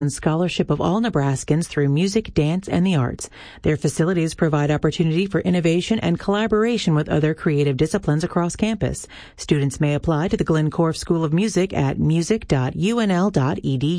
and scholarship of all Nebraskans through music, dance, and the arts. Their facilities provide opportunity for innovation and collaboration with other creative disciplines across campus. Students may apply to the Glenn Korff School of Music at music.unl.edu.